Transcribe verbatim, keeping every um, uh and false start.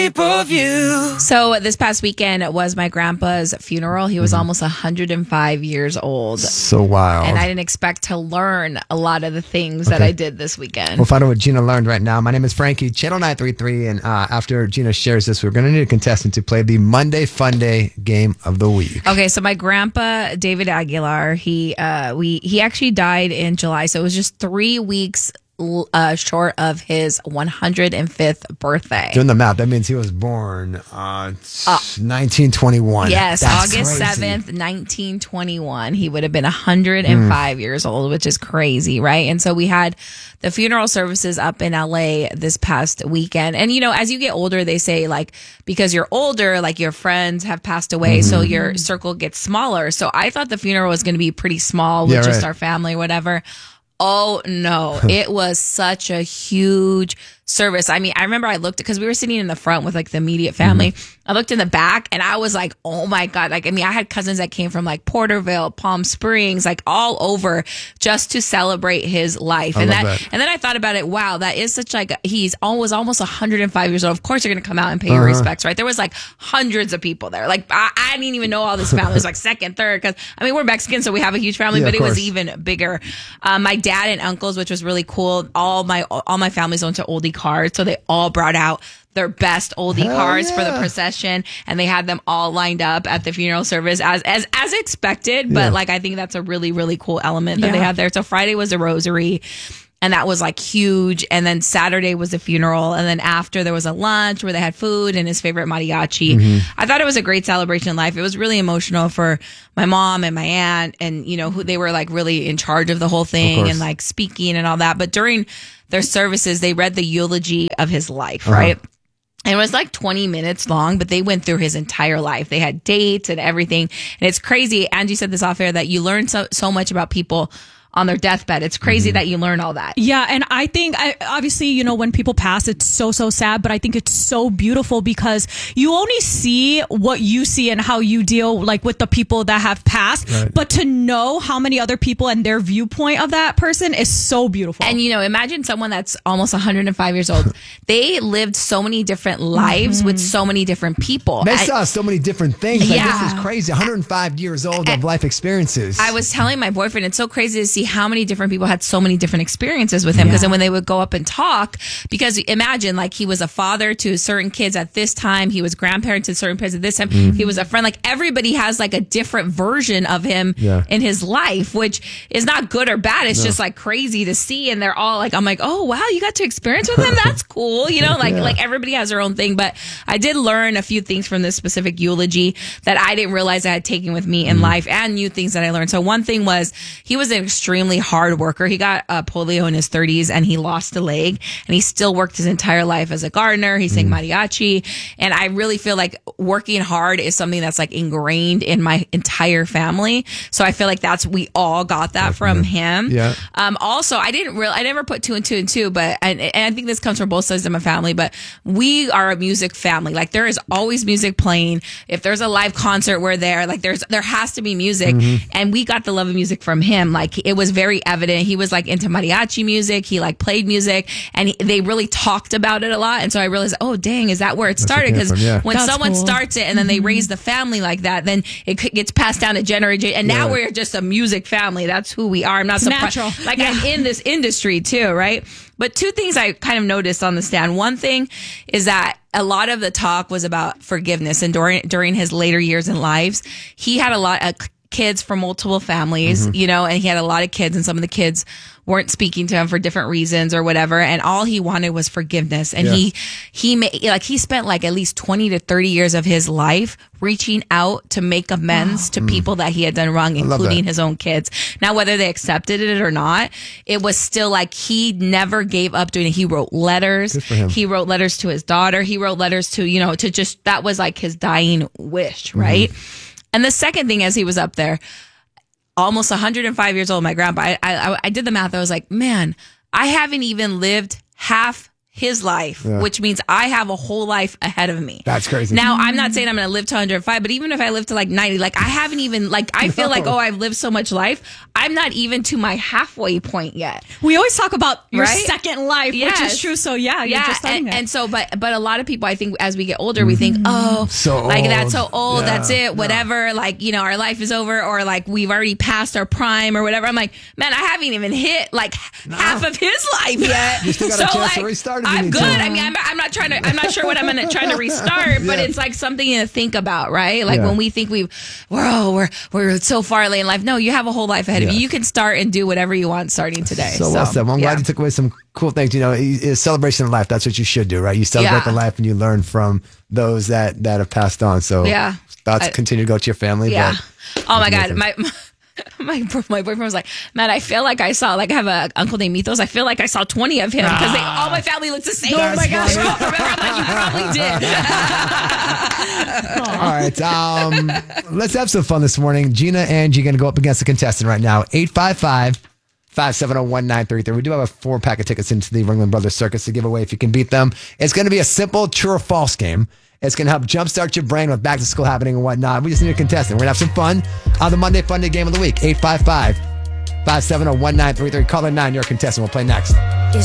shape of you. So this past weekend was my grandpa's funeral. He was mm-hmm. almost one hundred five years old. So wild. And I didn't expect to learn a lot of the things okay. that I did this weekend. We'll find out what Gina learned right now. My name is Frankie, Channel nine three three. And uh, after Gina shares this, we're going to need a contestant to play the Monday Fun Day game of the week. Okay, so my grandpa, David Aguilar, he uh, we he actually died in July. So it was just three weeks Uh, short of his one hundred fifth birthday. Doing the math, that means he was born uh, uh nineteen twenty-one. Yes, That's August crazy. seventh, nineteen twenty-one. He would have been one hundred five mm. years old, which is crazy, right? And so we had the funeral services up in L A this past weekend. And, you know, as you get older, they say, like, because you're older, like, your friends have passed away, mm-hmm. so your circle gets smaller. So I thought the funeral was going to be pretty small with yeah, just right. our family, whatever. Oh, no. It was such a huge service. I mean, I remember I looked, because we were sitting in the front with like the immediate family. Mm-hmm. I looked in the back and I was like, oh my God. Like, I mean, I had cousins that came from like Porterville, Palm Springs, like all over just to celebrate his life. I and love that, that, and then I thought about it. Wow, that is such like, he's always almost one hundred five years old. Of course, you're going to come out and pay your uh-huh. respects, right? There was like hundreds of people there. Like, I, I didn't even know all this family. It was like second, third, because I mean, we're Mexican, so we have a huge family, yeah, but it course. was even bigger. Um, my dad and uncles, which was really cool. All my, all my families owned to oldie cars. So they all brought out their best oldie Hell cars yeah. for the procession, and they had them all lined up at the funeral service as as as expected. But yeah. like, I think that's a really really cool element that yeah. they had there. So Friday was a rosary, and that was like huge. And then Saturday was a funeral, and then after there was a lunch where they had food and his favorite mariachi. Mm-hmm. I thought it was a great celebration in life. It was really emotional for my mom and my aunt, and you know who they were like really in charge of the whole thing and like speaking and all that. But during their services, they read the eulogy of his life, uh-huh. right? And it was like twenty minutes long, but they went through his entire life. They had dates and everything. And it's crazy. Angie said this off air, that you learn so, so much about people on their deathbed. It's crazy mm-hmm. that you learn all that. Yeah. And I think, I, obviously, you know, when people pass, it's so, so sad, but I think it's so beautiful because you only see what you see and how you deal like with the people that have passed. Right. But to know how many other people and their viewpoint of that person is so beautiful. And, you know, imagine someone that's almost one hundred five years old. They lived so many different lives mm-hmm. with so many different people. They I, saw so many different things. Like, yeah. this is crazy. one hundred five years old of life experiences. I was telling my boyfriend, it's so crazy to see how many different people had so many different experiences with him. Because yeah. then when they would go up and talk, because imagine like he was a father to certain kids at this time, he was grandparent to certain kids at this time, mm-hmm. he was a friend. Like everybody has like a different version of him yeah. in his life, which is not good or bad. It's no. just like crazy to see. And they're all like, I'm like, oh wow, you got to experience with him. That's cool. You know, like yeah. like everybody has their own thing. But I did learn a few things from this specific eulogy that I didn't realize I had taken with me in mm-hmm. life, and new things that I learned. So one thing was he was an extremely hard worker. He got uh, polio in his thirties and he lost a leg, and he still worked his entire life as a gardener. He sang mm. mariachi. And I really feel like working hard is something that's like ingrained in my entire family. So I feel like that's, we all got that Definitely. From him. Yeah. Um, also, I didn't really, I never put two and two and two, but, and, and I think this comes from both sides of my family, but we are a music family. Like there is always music playing. If there's a live concert, we're there. Like there's, there has to be music. Mm-hmm. And we got the love of music from him. Like it was very evident. He was like into mariachi music. He like played music, and he, they really talked about it a lot. And so I realized, oh dang, is that where it started? Because yeah. when That's someone cool. starts it and then they raise the family like that, then it gets passed down to generation. And now yeah. we're just a music family. That's who we are. I'm not surprised. Natural. Like yeah. I'm in this industry too, right? But two things I kind of noticed on the stand. One thing is that a lot of the talk was about forgiveness, and during during his later years in lives, he had a lot of kids from multiple families, mm-hmm. you know, and he had a lot of kids, and some of the kids weren't speaking to him for different reasons or whatever. And all he wanted was forgiveness. And yeah. he, he made, like, he spent like at least twenty to thirty years of his life reaching out to make amends wow. to mm. people that he had done wrong, including his own kids. Now, whether they accepted it or not, it was still like he never gave up doing it. He wrote letters. He wrote letters to his daughter. He wrote letters to, you know, to just, that was like his dying wish, right? Mm-hmm. And the second thing, as he was up there, almost one hundred five years old, my grandpa, I, I, I did the math. I was like, man, I haven't even lived half his life, Yeah. which means I have a whole life ahead of me. That's crazy. Now, I'm not saying I'm going to live to one hundred five, but even if I live to like ninety, like I haven't even, like, I feel No. like, oh, I've lived so much life. I'm not even to my halfway point yet. We always talk about your Right? second life, Yes. which is true. So yeah, you're Yeah, just starting and, it. and so, but but a lot of people, I think, as we get older, we think, oh, So like old. that's so old, Yeah. that's it, whatever. Like, you know, our life is over, or like we've already passed our prime, or whatever. I'm like, man, I haven't even hit like half of his life yet. You still got a so chance like, to restart if you I'm need good. to. I mean, I'm, I'm not trying to. I'm not sure what I'm gonna trying to restart, but Yeah. it's like something to think about, right? Like Yeah. when we think we've, whoa, we're we're so far late in life. No, you have a whole life ahead of Yeah. you. You can start and do whatever you want starting today. So, well said. Well, I'm yeah. glad you took away some cool things. You know, it's celebration of life. That's what you should do, right? You celebrate Yeah. the life and you learn from those that, that have passed on. So Yeah. thoughts I- continue to go to your family. Yeah. But Oh my that's God. My, my my bro- my boyfriend was like, man, I feel like I saw, like I have a uncle named Mythos. I feel like I saw twenty of him because they all my family looks the same. That's Oh my gosh. funny. I'm like, you probably did. all right. Um, let's have some fun this morning. Gina and Angie going to go up against the contestant right now. eight five five, five seven zero, one nine three three. We do have a four pack of tickets into the Ringling Brothers Circus to give away if you can beat them. It's going to be a simple true or false game. It's going to help jumpstart your brain with back to school happening and whatnot. We just need a contestant. We're going to have some fun on the Monday Fun Day game of the week. eight five five, five seven zero, one nine three three. Caller nine, your contestant. We'll play next. Is